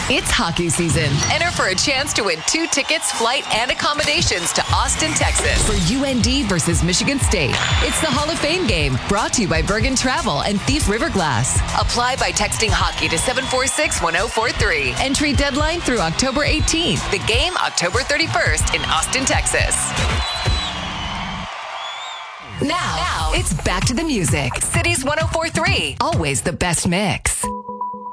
It's hockey season. Enter for a chance to win 2 tickets, flight, and accommodations to Austin, Texas for UND versus Michigan State. It's the Hall of Fame game, brought to you by Bergen Travel and Thief River Glass. Apply by texting hockey to 746-1043. Entry deadline through October 18th. The game October 31st in Austin, Texas. Now, it's back to the music. Cities 104.3. Always the best mix.